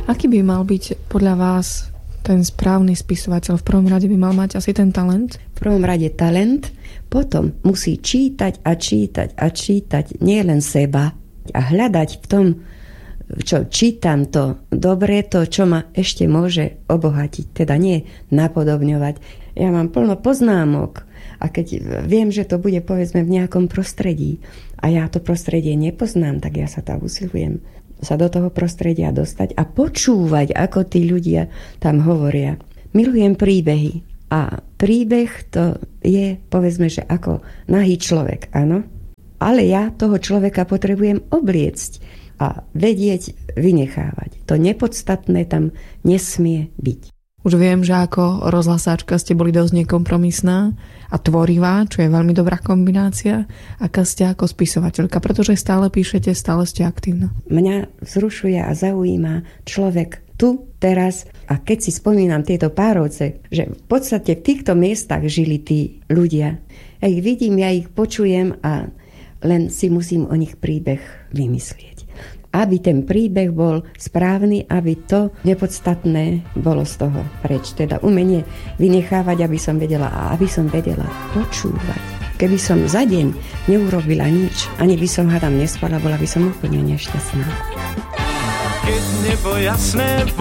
Aký by mal byť podľa vás ten správny spisovateľ? V prvom rade by mal mať asi ten talent? V prvom rade talent, potom musí čítať a čítať a čítať nielen seba a hľadať v tom, čo čítam, to dobré, to, čo ma ešte môže obohatiť. Teda nie napodobňovať. Ja mám plno poznámok a keď viem, že to bude povedzme v nejakom prostredí a ja to prostredie nepoznám, tak ja sa tam usilujem sa do toho prostredia dostať a počúvať, ako tí ľudia tam hovoria. Milujem príbehy a príbeh to je, povedzme, že ako nahý človek, áno? Ale ja toho človeka potrebujem obliecť a vedieť vynechávať. To nepodstatné tam nesmie byť. Už viem, že ako rozhlasáčka ste boli dosť nekompromisná a tvorivá, čo je veľmi dobrá kombinácia. Aká ste ako spisovateľka, pretože stále píšete, stále ste aktívna. Mňa vzrušuje a zaujíma človek tu, teraz. A keď si spomínam tieto Párovce, že v podstate v týchto miestach žili tí ľudia. Ja ich vidím, ja ich počujem a len si musím o nich príbeh vymyslieť. Aby ten príbeh bol správny, aby to nepodstatné bolo z toho preč. Teda umenie vynechávať, aby som vedela a aby som vedela počúvať. Keby som za deň neurobila nič, ani by som hádam nespala, bola by som úplne nešťastná. Keď nebo jasné